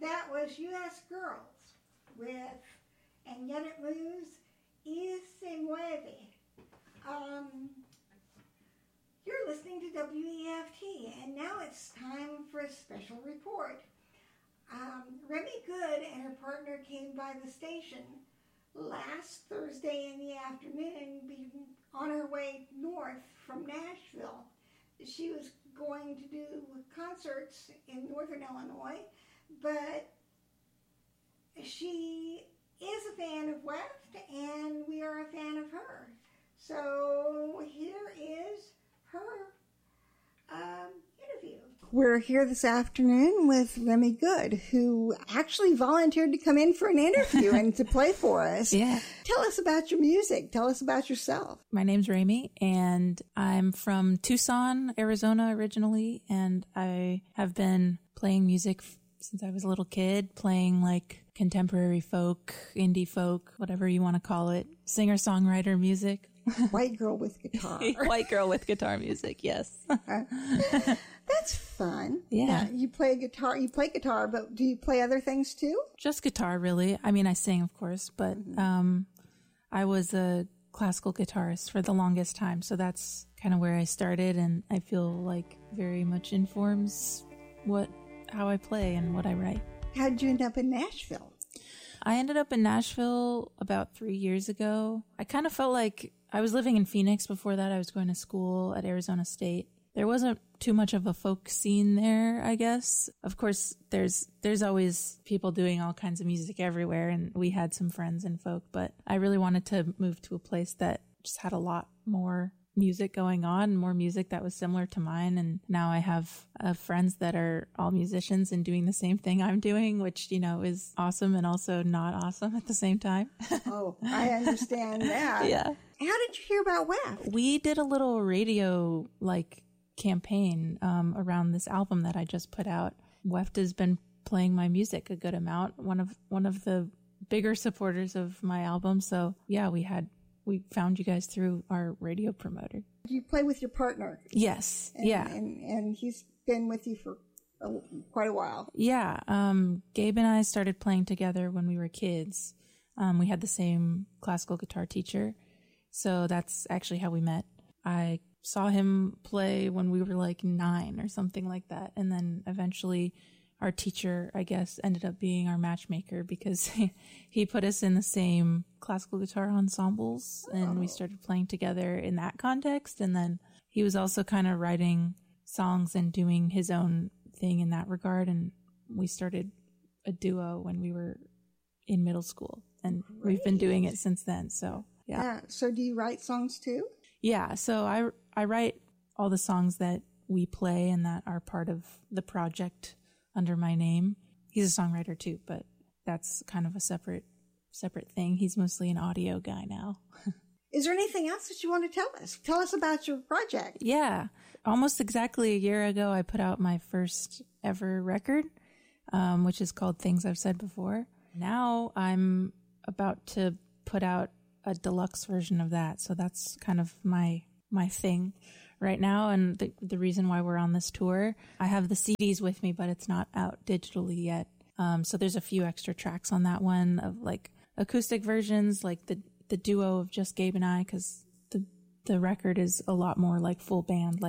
That was U.S. Girls with And Yet It Moves y Se Mueve. You're listening to WEFT, and now it's time for a special report. Remy Good and her partner came by the station last Thursday in the afternoon, on her way north from Nashville. She was going to do concerts in northern Illinois, but she is a fan of WEFT, and we are a fan of her. So here is her interview. We're here this afternoon with Remy Good, who actually volunteered to come in for an interview and to play for us. Yeah. Tell us about your music. Tell us about yourself. My name's Remy, and I'm from Tucson, Arizona originally, and I have been playing music since I was a little kid, playing like contemporary folk, indie folk, whatever you want to call it, singer-songwriter music. White girl with guitar. White girl with guitar music, yes. That's fun. Yeah. You play guitar, but do you play other things too? Just guitar, really. I mean, I sing, of course, but I was a classical guitarist for the longest time, so that's kind of where I started, and I feel like very much informs how I play and what I write. How did you end up in Nashville? I ended up in Nashville about 3 years ago. I kind of felt like I was living in Phoenix before that. I was going to school at Arizona State. There wasn't too much of a folk scene there, I guess. Of course, there's always people doing all kinds of music everywhere, and we had some friends in folk, but I really wanted to move to a place that just had a lot more music going on, more music that was similar to mine. And now I have friends that are all musicians and doing the same thing I'm doing, which, is awesome and also not awesome at the same time. Oh, I understand that. Yeah. How did you hear about WEFT? We did a little radio campaign around this album that I just put out. WEFT has been playing my music a good amount. One of the bigger supporters of my album. So yeah, we found you guys through our radio promoter. You play with your partner? Yes. And he's been with you for quite a while. Yeah. Gabe and I started playing together when we were kids. We had the same classical guitar teacher. So that's actually how we met. I saw him play when we were 9 or something like that. And then eventually our teacher, I guess, ended up being our matchmaker because he put us in the same classical guitar ensembles and we started playing together in that context. And then he was also kind of writing songs and doing his own thing in that regard. And we started a duo when we were in middle school, and we've been doing it since then. So, yeah. So do you write songs too? Yeah. So I write all the songs that we play and that are part of the project under my name. He's a songwriter too, but that's kind of a separate thing. He's mostly an audio guy now. Is there anything else that you want to tell us? Tell us about your project. Yeah. Almost exactly a year ago, I put out my first ever record, which is called Things I've Said Before. Now I'm about to put out a deluxe version of that. So that's kind of my thing right now. And the reason why we're on this tour, I have the CDs with me, but it's not out digitally yet. So there's a few extra tracks on that one of acoustic versions, like the duo of just Gabe and I, because the record is a lot more full band,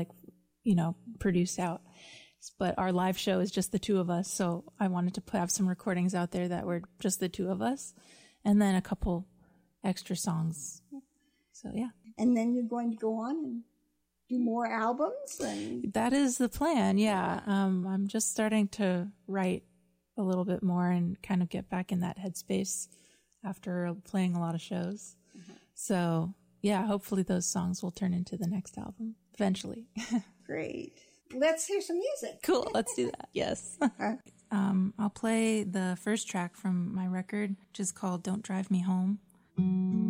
produced out. But our live show is just the two of us. So I wanted to have some recordings out there that were just the two of us, and then a couple extra songs. So yeah. And then you're going to go on and do more albums? That is the plan, yeah. I'm just starting to write a little bit more and kind of get back in that headspace after playing a lot of shows. Mm-hmm. So yeah, hopefully those songs will turn into the next album eventually. Great. Let's hear some music. Cool, let's do that. Yes. I'll play the first track from my record, which is called Don't Drive Me Home.